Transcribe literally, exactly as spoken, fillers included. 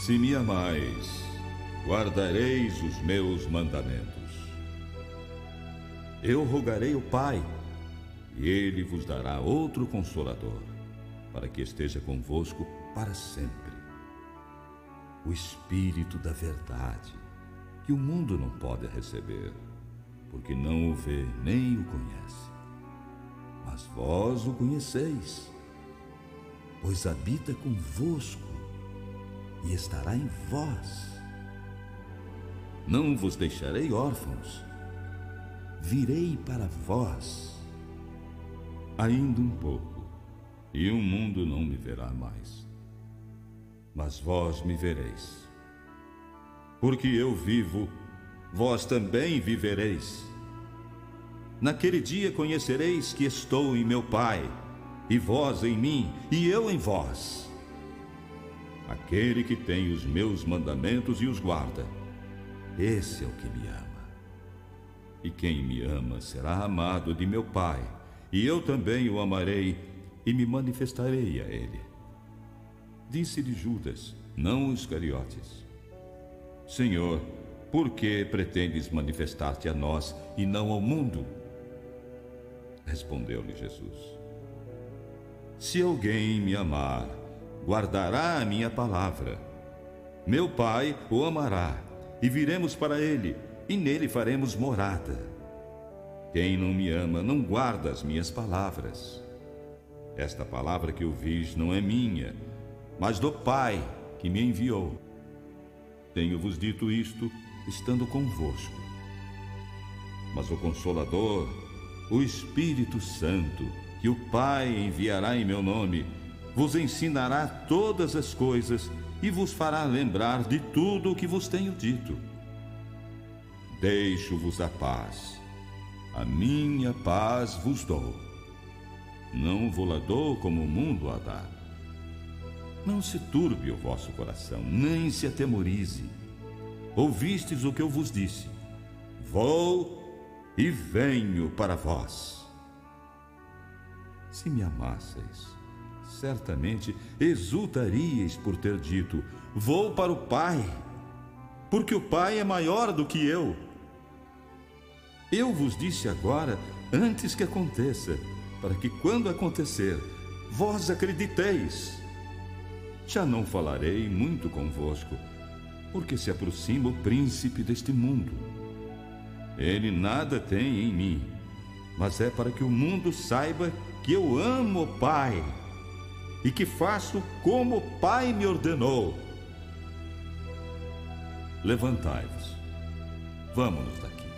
Se me amais, guardareis os meus mandamentos. Eu rogarei ao Pai, e Ele vos dará outro Consolador, para que esteja convosco para sempre. O Espírito da verdade, que o mundo não pode receber, porque não o vê nem o conhece. Mas vós o conheceis, pois habita convosco e estará em vós. Não vos deixarei órfãos, virei para vós. Ainda um pouco, e o mundo não me verá mais, mas vós me vereis. Porque eu vivo, vós também vivereis. Naquele dia conhecereis que estou em meu Pai, e vós em mim, e eu em vós. Aquele que tem os meus mandamentos e os guarda, esse é o que me ama. E quem me ama será amado de meu Pai, e eu também o amarei e me manifestarei a ele. Disse-lhe Judas, não Iscariotes: Senhor, por que pretendes manifestar-te a nós e não ao mundo? Respondeu-lhe Jesus: Se alguém me amar, guardará a minha palavra. Meu Pai o amará, e viremos para ele, e nele faremos morada. Quem não me ama não guarda as minhas palavras. Esta palavra que ouvis não é minha, mas do Pai que me enviou. Tenho-vos dito isto, estando convosco. Mas o Consolador, o Espírito Santo, que o Pai enviará em meu nome, vos ensinará todas as coisas e vos fará lembrar de tudo o que vos tenho dito. Deixo-vos a paz, a minha paz vos dou. Não vou-la dou como o mundo a dá. Não se turbe o vosso coração, nem se atemorize. Ouvistes o que eu vos disse: vou e venho para vós. Se me amasseis, certamente exultaríeis por ter dito: vou para o Pai, porque o Pai é maior do que eu. Eu vos disse agora, antes que aconteça, para que quando acontecer, vós acrediteis. Já não falarei muito convosco, porque se aproxima o príncipe deste mundo. Ele nada tem em mim, mas é para que o mundo saiba que eu amo o Pai e que faço como o Pai me ordenou. Levantai-vos, vamos daqui.